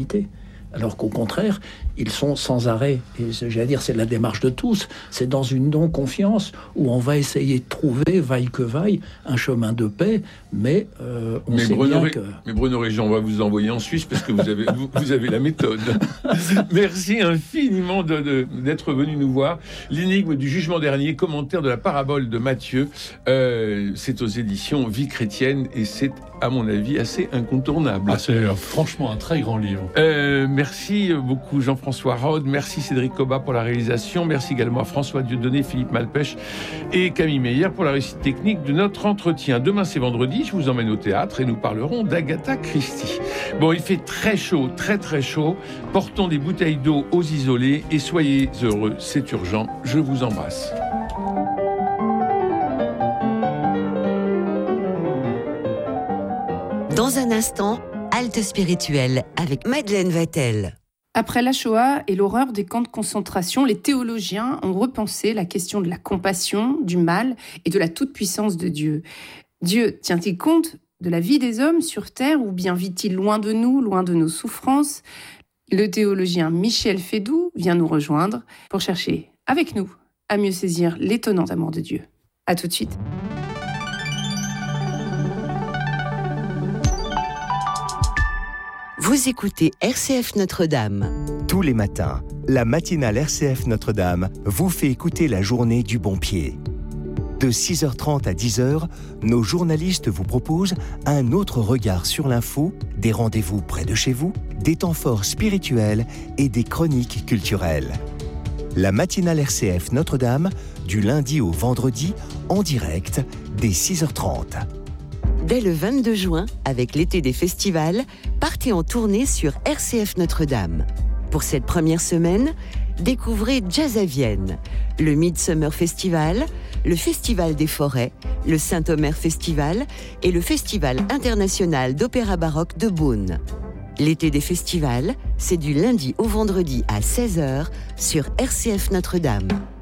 Alors qu'au contraire, ils sont sans arrêt, et j'allais dire, c'est la démarche de tous, c'est dans une non-confiance où on va essayer de trouver, vaille que vaille, un chemin de paix, mais on sait bien que... Mais Bruno Régent, on va vous envoyer en Suisse parce que vous avez la méthode. Merci infiniment d'être venu nous voir. L'énigme du jugement dernier, commentaire de la parabole de Matthieu, c'est aux éditions Vie chrétienne et c'est, à mon avis, assez incontournable. C'est franchement un très grand livre. Merci beaucoup Jean-François Rode, merci Cédric Cobat pour la réalisation, merci également à François Dieudonné, Philippe Malpêche et Camille Meyer pour la réussite technique de notre entretien. Demain c'est vendredi, je vous emmène au théâtre et nous parlerons d'Agatha Christie. Bon, il fait très chaud, très très chaud, portons des bouteilles d'eau aux isolés et soyez heureux, c'est urgent, je vous embrasse. Dans un instant, Halte spirituelle avec Madeleine Vatel. Après la Shoah et l'horreur des camps de concentration, les théologiens ont repensé la question de la compassion, du mal et de la toute-puissance de Dieu. Dieu tient-il compte de la vie des hommes sur Terre ou bien vit-il loin de nous, loin de nos souffrances ? Le théologien Michel Fédoux vient nous rejoindre pour chercher, avec nous, à mieux saisir l'étonnant amour de Dieu. À tout de suite. Vous écoutez RCF Notre-Dame. Tous les matins, la matinale RCF Notre-Dame vous fait écouter la journée du bon pied. De 6h30 à 10h, nos journalistes vous proposent un autre regard sur l'info, des rendez-vous près de chez vous, des temps forts spirituels et des chroniques culturelles. La matinale RCF Notre-Dame, du lundi au vendredi, en direct, dès 6h30. Dès le 22 juin, avec l'été des festivals, partez en tournée sur RCF Notre-Dame. Pour cette première semaine, découvrez Jazz à Vienne, le Midsummer Festival, le Festival des Forêts, le Saint-Omer Festival et le Festival international d'opéra baroque de Beaune. L'été des festivals, c'est du lundi au vendredi à 16h sur RCF Notre-Dame.